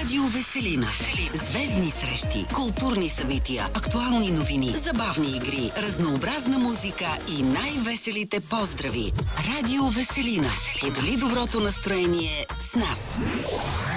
Радио Веселина. Звездни срещи, културни събития, актуални новини, забавни игри, разнообразна музика и най-веселите поздрави. Радио Веселина. Сподели доброто настроение с нас.